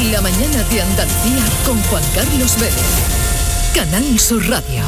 La mañana de Andalucía con Juan Carlos Vélez. Canal Sur Radio.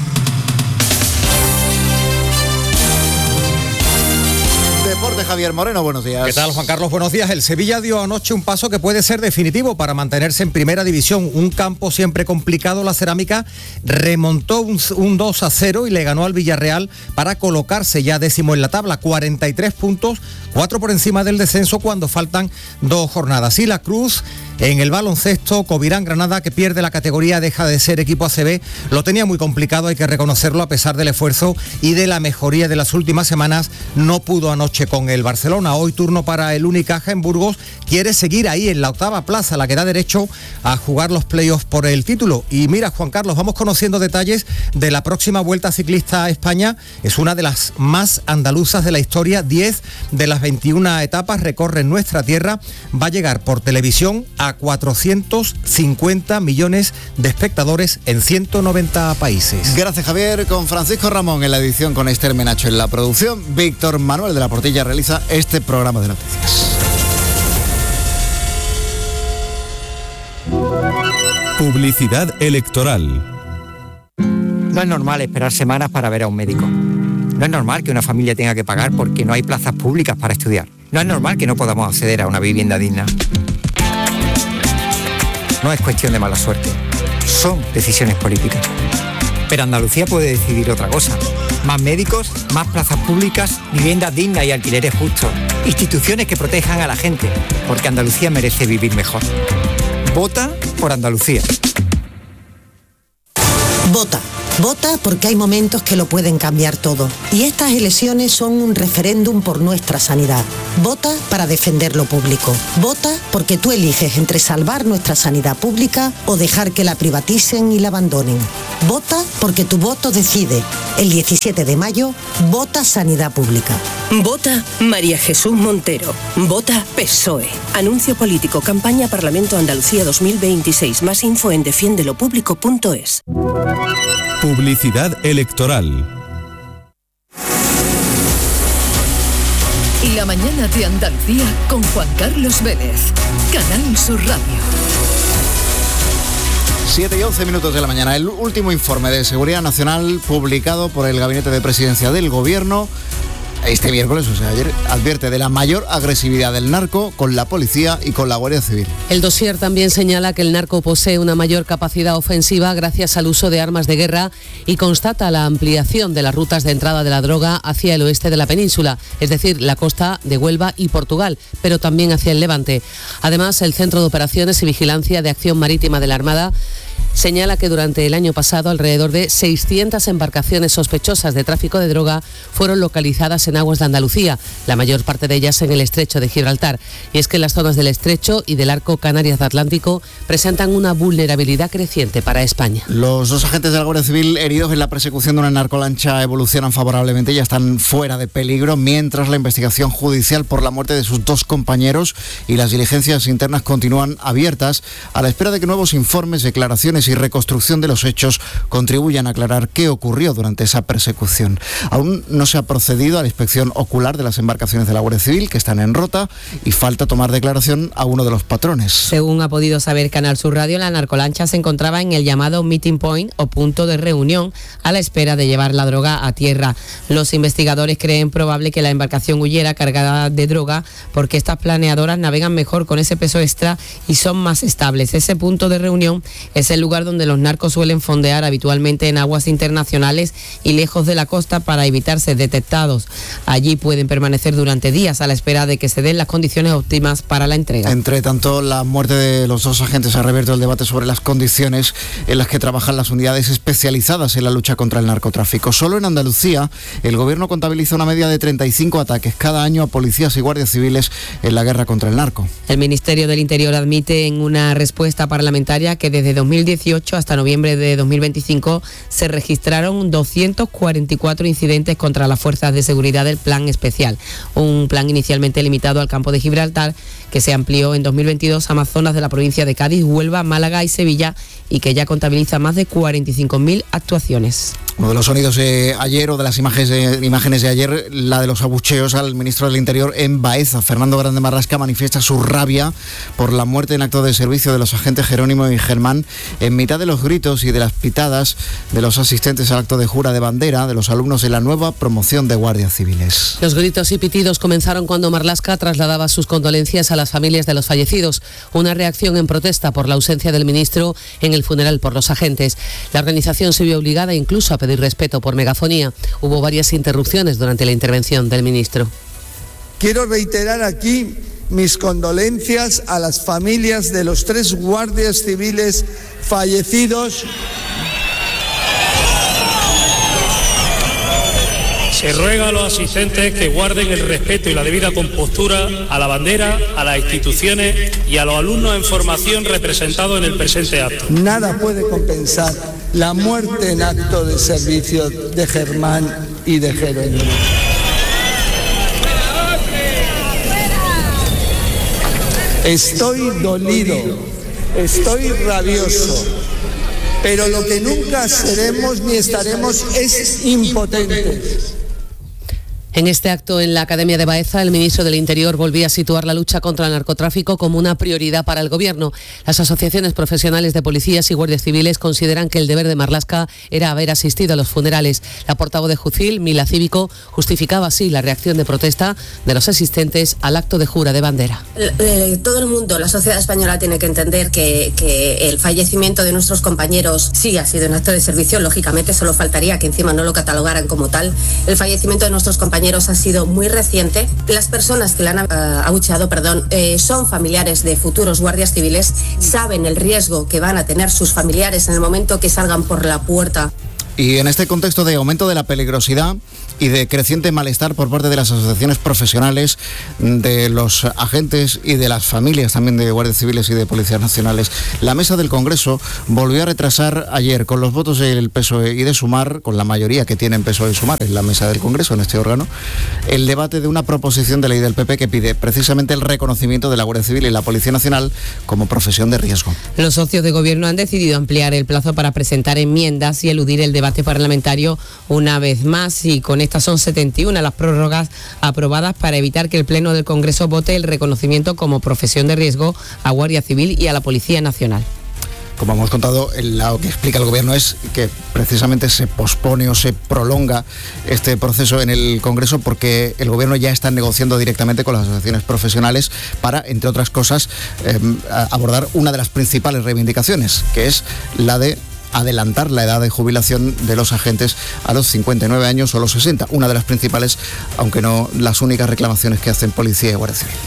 Deporte, Javier Moreno, buenos días. ¿Qué tal, Juan Carlos? Buenos días. El Sevilla dio anoche un paso que puede ser definitivo para mantenerse en primera división. Un campo siempre complicado, la Cerámica remontó un 2-0 y le ganó al Villarreal para colocarse ya décimo en la tabla. 43 puntos, 4 por encima del descenso cuando faltan 2 jornadas. Y la Cruz en el baloncesto, Covirán Granada, que pierde la categoría, deja de ser equipo ACB. Lo tenía muy complicado, hay que reconocerlo, a pesar del esfuerzo y de la mejoría de las últimas semanas. No pudo anoche con el Barcelona. Hoy turno para el Unicaja en Burgos. Quiere seguir ahí en la octava plaza, la que da derecho a jugar los playoffs por el título. Y mira, Juan Carlos, vamos conociendo detalles de la próxima Vuelta Ciclista a España. Es una de las más andaluzas de la historia. 10 de las 21 etapas recorren nuestra tierra. Va a llegar por televisión a 450 millones de espectadores en 190 países. Gracias, Javier. Con Francisco Ramón en la edición, con Esther Menacho en la producción, Víctor Manuel de la Portilla realiza este programa de noticias. Publicidad electoral. No es normal esperar semanas para ver a un médico. No es normal que una familia tenga que pagar porque no hay plazas públicas para estudiar. No es normal que no podamos acceder a una vivienda digna. No es cuestión de mala suerte, son decisiones políticas. Pero Andalucía puede decidir otra cosa. Más médicos, más plazas públicas, viviendas dignas y alquileres justos. Instituciones que protejan a la gente, porque Andalucía merece vivir mejor. Vota por Andalucía. Vota. Vota porque hay momentos que lo pueden cambiar todo. Y estas elecciones son un referéndum por nuestra sanidad. Vota para defender lo público. Vota porque tú eliges entre salvar nuestra sanidad pública o dejar que la privaticen y la abandonen. Vota porque tu voto decide. El 17 de mayo, vota Sanidad Pública. Vota María Jesús Montero. Vota PSOE. Anuncio político, campaña Parlamento Andalucía 2026. Más info en defiendelopublico.es. Publicidad electoral. La mañana de Andalucía con Juan Carlos Vélez. Canal Sur Radio. 7 y 11 minutos de la mañana. El último informe de Seguridad Nacional publicado por el Gabinete de Presidencia del Gobierno este miércoles, o sea, ayer, advierte de la mayor agresividad del narco con la policía y con la Guardia Civil. El dossier también señala que el narco posee una mayor capacidad ofensiva gracias al uso de armas de guerra y constata la ampliación de las rutas de entrada de la droga hacia el oeste de la península, es decir, la costa de Huelva y Portugal, pero también hacia el Levante. Además, el Centro de Operaciones y Vigilancia de Acción Marítima de la Armada señala que durante el año pasado alrededor de 600 embarcaciones sospechosas de tráfico de droga fueron localizadas en aguas de Andalucía, la mayor parte de ellas en el estrecho de Gibraltar. Y es que las zonas del estrecho y del arco Canarias Atlántico presentan una vulnerabilidad creciente para España. Los 2 agentes de la Guardia Civil heridos en la persecución de una narcolancha evolucionan favorablemente, ya están fuera de peligro, mientras la investigación judicial por la muerte de sus 2 compañeros y las diligencias internas continúan abiertas a la espera de que nuevos informes, declaraciones y reconstrucción de los hechos contribuyan a aclarar qué ocurrió durante esa persecución. Aún no se ha procedido a la inspección ocular de las embarcaciones de la Guardia Civil, que están en rota, y falta tomar declaración a uno de los patrones. Según ha podido saber Canal Sur Radio, la narcolancha se encontraba en el llamado meeting point o punto de reunión a la espera de llevar la droga a tierra. Los investigadores creen probable que la embarcación huyera cargada de droga porque estas planeadoras navegan mejor con ese peso extra y son más estables. Ese punto de reunión es el lugar donde los narcos suelen fondear habitualmente en aguas internacionales y lejos de la costa para evitar ser detectados. Allí pueden permanecer durante días a la espera de que se den las condiciones óptimas para la entrega. Entre tanto, la muerte de los 2 agentes ha reabierto el debate sobre las condiciones en las que trabajan las unidades especializadas en la lucha contra el narcotráfico. Solo en Andalucía, el Gobierno contabiliza una media de 35 ataques cada año a policías y guardias civiles en la guerra contra el narco. El Ministerio del Interior admite en una respuesta parlamentaria que desde 2018 hasta noviembre de 2025 se registraron 244 incidentes contra las fuerzas de seguridad del Plan Especial, un plan inicialmente limitado al campo de Gibraltar que se amplió en 2022 a más zonas de la provincia de Cádiz, Huelva, Málaga y Sevilla y que ya contabiliza más de 45.000 actuaciones. Uno de los sonidos de ayer o de las imágenes de ayer, la de los abucheos al ministro del Interior en Baeza. Fernando Grande Marlasca manifiesta su rabia por la muerte en acto de servicio de los agentes Jerónimo y Germán en mitad de los gritos y de las pitadas de los asistentes al acto de jura de bandera de los alumnos de la nueva promoción de guardias civiles. Los gritos y pitidos comenzaron cuando Marlasca trasladaba sus condolencias a las familias de los fallecidos, una reacción en protesta por la ausencia del ministro en el funeral por los agentes. La organización se vio obligada incluso a pedir respeto por megafonía. Hubo varias interrupciones durante la intervención del ministro. Quiero reiterar aquí mis condolencias a las familias de los 3 guardias civiles fallecidos. Se ruega a los asistentes que guarden el respeto y la debida compostura a la bandera, a las instituciones y a los alumnos en formación representados en el presente acto. Nada puede compensar la muerte en acto de servicio de Germán y de Jerónimo. Estoy dolido, estoy rabioso, pero lo que nunca seremos ni estaremos es impotentes. En este acto en la Academia de Baeza, el ministro del Interior volvía a situar la lucha contra el narcotráfico como una prioridad para el Gobierno. Las asociaciones profesionales de policías y guardias civiles consideran que el deber de Marlasca era haber asistido a los funerales. La portavoz de Jucil, Mila Cívico, justificaba así la reacción de protesta de los asistentes al acto de jura de bandera. Todo el mundo, la sociedad española tiene que entender que el fallecimiento de nuestros compañeros sí ha sido un acto de servicio, lógicamente, solo faltaría que encima no lo catalogaran como tal. El fallecimiento de nuestros compañeros ha sido muy reciente. Las personas que le han abucheado, son familiares de futuros guardias civiles, saben el riesgo que van a tener sus familiares en el momento que salgan por la puerta. Y en este contexto de aumento de la peligrosidad y de creciente malestar por parte de las asociaciones profesionales, de los agentes y de las familias también de guardias civiles y de policías nacionales, la mesa del Congreso volvió a retrasar ayer, con los votos del PSOE y de Sumar, con la mayoría que tienen PSOE y Sumar en la mesa del Congreso, en este órgano, el debate de una proposición de ley del PP que pide precisamente el reconocimiento de la Guardia Civil y la Policía Nacional como profesión de riesgo. Los socios de gobierno han decidido ampliar el plazo para presentar enmiendas y eludir el debate parlamentario una vez más, y con estas son 71 las prórrogas aprobadas para evitar que el Pleno del Congreso vote el reconocimiento como profesión de riesgo a Guardia Civil y a la Policía Nacional. Como hemos contado, lo que explica el Gobierno es que precisamente se pospone o se prolonga este proceso en el Congreso porque el Gobierno ya está negociando directamente con las asociaciones profesionales para, entre otras cosas, abordar una de las principales reivindicaciones, que es la de adelantar la edad de jubilación de los agentes a los 59 años o los 60, una de las principales, aunque no las únicas reclamaciones que hacen Policía y Guardia Civil.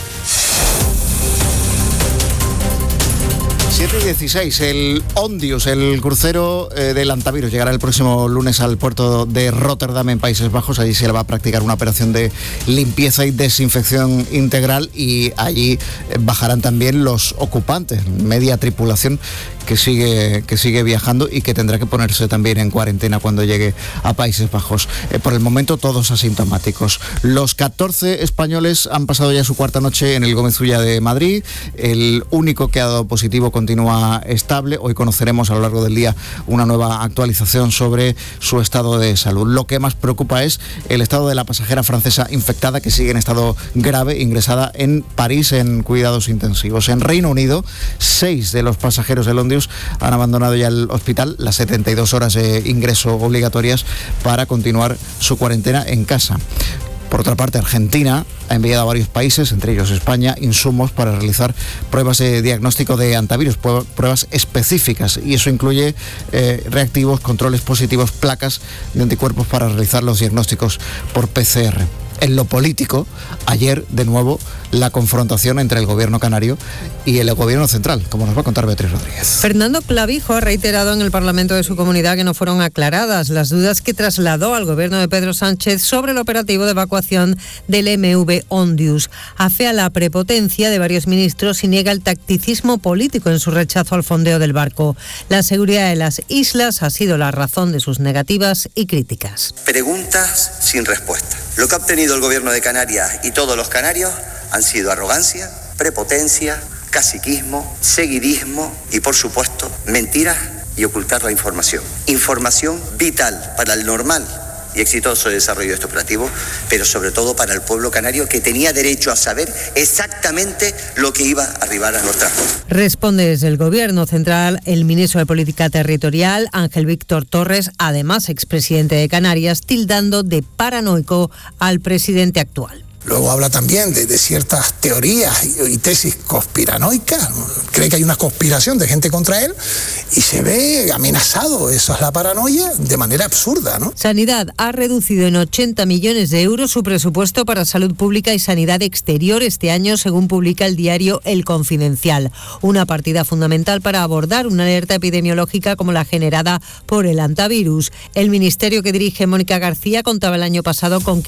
7:16, el Ondius, el crucero del Antavirus, llegará el próximo lunes al puerto de Rotterdam en Países Bajos. Allí se le va a practicar una operación de limpieza y desinfección integral y allí bajarán también los ocupantes, media tripulación que sigue viajando y que tendrá que ponerse también en cuarentena cuando llegue a Países Bajos. Por el momento todos asintomáticos. Los 14 españoles han pasado ya su cuarta noche en el Gómez Ulla de Madrid. El único que ha dado positivo continúa estable. Hoy conoceremos a lo largo del día una nueva actualización sobre su estado de salud. Lo que más preocupa es el estado de la pasajera francesa infectada, que sigue en estado grave, ingresada en París en cuidados intensivos. En Reino Unido, 6 de los pasajeros del Ondius han abandonado ya el hospital, las 72 horas de ingreso obligatorias para continuar su cuarentena en casa. Por otra parte, Argentina ha enviado a varios países, entre ellos España, insumos para realizar pruebas de diagnóstico de antivirus, pruebas específicas, y eso incluye reactivos, controles positivos, placas de anticuerpos para realizar los diagnósticos por PCR. En lo político, ayer, de nuevo, la confrontación entre el gobierno canario y el gobierno central, como nos va a contar Beatriz Rodríguez. Fernando Clavijo ha reiterado en el Parlamento de su comunidad que no fueron aclaradas las dudas que trasladó al gobierno de Pedro Sánchez sobre el operativo de evacuación del MV Ondius. Afea la prepotencia de varios ministros y niega el tacticismo político en su rechazo al fondeo del barco. La seguridad de las islas ha sido la razón de sus negativas y críticas. Preguntas sin respuesta. Lo que ha obtenido el gobierno de Canarias y todos los canarios han sido arrogancia, prepotencia, caciquismo, seguidismo y, por supuesto, mentiras y ocultar la información. Información vital para el normal y exitoso desarrollo de este operativo, pero sobre todo para el pueblo canario, que tenía derecho a saber exactamente lo que iba a arribar a nuestras costas. Responde desde el Gobierno central el ministro de Política Territorial, Ángel Víctor Torres, además expresidente de Canarias, tildando de paranoico al presidente actual. Luego habla también de ciertas teorías y tesis conspiranoicas. Cree que hay una conspiración de gente contra él y se ve amenazado. Eso es la paranoia de manera absurda, ¿no? Sanidad ha reducido en 80 millones de euros su presupuesto para salud pública y sanidad exterior este año, según publica el diario El Confidencial. Una partida fundamental para abordar una alerta epidemiológica como la generada por el hantavirus. El ministerio que dirige Mónica García contaba el año pasado con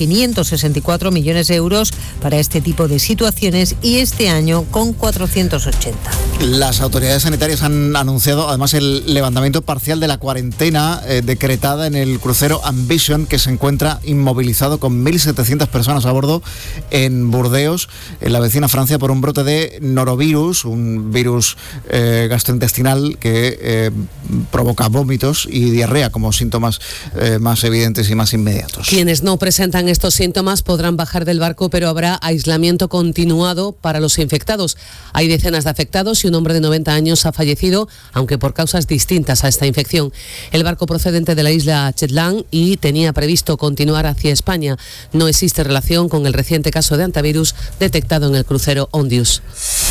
564 millones de euros para este tipo de situaciones y este año con 480. Las autoridades sanitarias han anunciado además el levantamiento parcial de la cuarentena decretada en el crucero Ambition, que se encuentra inmovilizado con 1.700 personas a bordo en Burdeos, en la vecina Francia, por un brote de norovirus, un virus gastrointestinal que provoca vómitos y diarrea como síntomas más evidentes y más inmediatos. Quienes no presentan estos síntomas podrán bajar del barco, pero habrá aislamiento continuado para los infectados. Hay decenas de afectados y un hombre de 90 años ha fallecido, aunque por causas distintas a esta infección. El barco procedente de la isla Shetland y tenía previsto continuar hacia España. No existe relación con el reciente caso de hantavirus detectado en el crucero Ondius.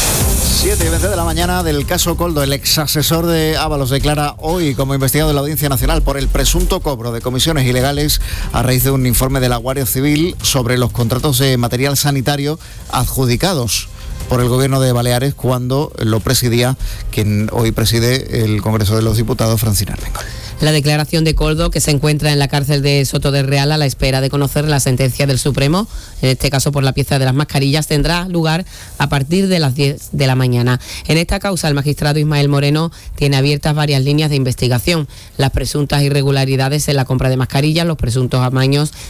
7:20 de la mañana del caso Coldo. El exasesor de Ábalos declara hoy como investigado en la Audiencia Nacional por el presunto cobro de comisiones ilegales a raíz de un informe de la Guardia Civil sobre los contratos de material sanitario adjudicados por el Gobierno de Baleares cuando lo presidía quien hoy preside el Congreso de los Diputados, Francina Armengol. La declaración de Coldo, que se encuentra en la cárcel de Soto del Real a la espera de conocer la sentencia del Supremo, en este caso por la pieza de las mascarillas, tendrá lugar a partir de las 10 de la mañana. En esta causa, el magistrado Ismael Moreno tiene abiertas varias líneas de investigación: las presuntas irregularidades en la compra de mascarillas, los presuntos amaños